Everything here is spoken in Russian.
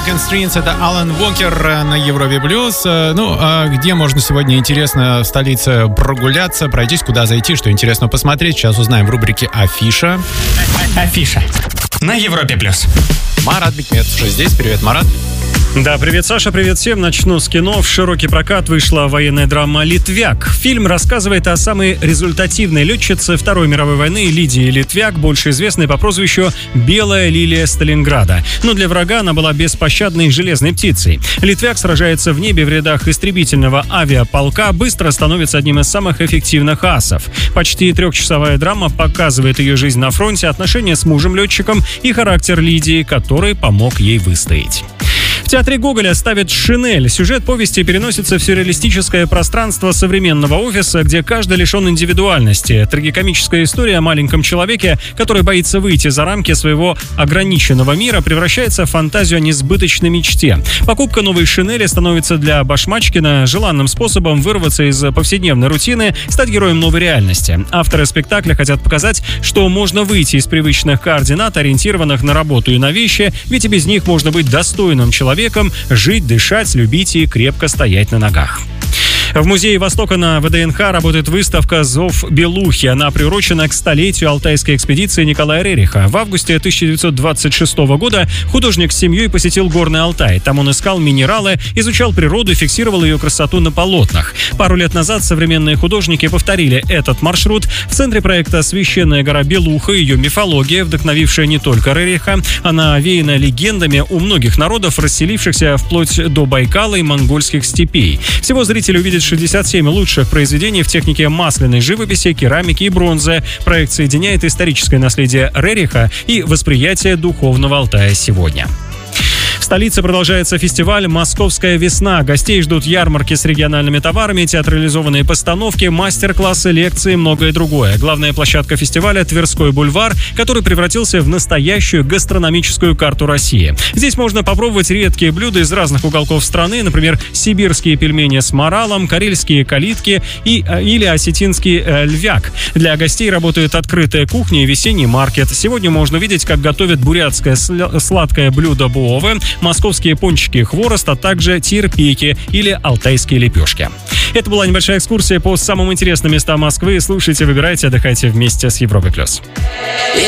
Broken Strings, это Алан Уокер на Европе Плюс. Где можно сегодня интересно в столице прогуляться, пройтись, куда зайти, что интересно посмотреть, сейчас узнаем в рубрике «Афиша». Афиша на Европе Плюс. Марат Бекметов уже здесь. Привет, Марат. Да, привет, Саша, привет всем. Начну с кино. В широкий прокат вышла военная драма «Литвяк». Фильм рассказывает о самой результативной летчице Второй мировой войны Лидии Литвяк, больше известной по прозвищу «Белая лилия Сталинграда». Но для врага она была беспощадной железной птицей. Литвяк сражается в небе в рядах истребительного авиаполка, быстро становится одним из самых эффективных асов. Почти трехчасовая драма показывает ее жизнь на фронте, отношения с мужем-летчиком и характер Лидии, который помог ей выстоять. В театре Гоголя ставят «Шинель». Сюжет повести переносится в сюрреалистическое пространство современного офиса, где каждый лишен индивидуальности. Трагикомическая история о маленьком человеке, который боится выйти за рамки своего ограниченного мира, превращается в фантазию о несбыточной мечте. Покупка новой «Шинели» становится для Башмачкина желанным способом вырваться из повседневной рутины, стать героем новой реальности. Авторы спектакля хотят показать, что можно выйти из привычных координат, ориентированных на работу и на вещи, ведь и без них можно быть достойным человеком, жить, дышать, любить и крепко стоять на ногах. В Музее Востока на ВДНХ работает выставка «Зов Белухи». Она приурочена к столетию алтайской экспедиции Николая Рериха. В августе 1926 года художник с семьей посетил Горный Алтай. Там он искал минералы, изучал природу и фиксировал ее красоту на полотнах. Пару лет назад современные художники повторили этот маршрут. В центре проекта «Священная гора Белуха», ее мифология, вдохновившая не только Рериха. Она овеяна легендами у многих народов, расселившихся вплоть до Байкала и монгольских степей. Всего зрители увидят 67 лучших произведений в технике масляной живописи, керамики и бронзы. Проект соединяет историческое наследие Рериха и восприятие духовного Алтая сегодня. В столице продолжается фестиваль «Московская весна». Гостей ждут ярмарки с региональными товарами, театрализованные постановки, мастер-классы, лекции и многое другое. Главная площадка фестиваля – Тверской бульвар, который превратился в настоящую гастрономическую карту России. Здесь можно попробовать редкие блюда из разных уголков страны, например, сибирские пельмени с моралом, карельские калитки или осетинский львяк. Для гостей работает открытая кухня и весенний маркет. Сегодня можно увидеть, как готовят бурятское сладкое блюдо буовы, московские пончики хворост, а также тирпейки или алтайские лепешки. Это была небольшая экскурсия по самым интересным местам Москвы. Слушайте, выбирайте, отдыхайте вместе с Европой+.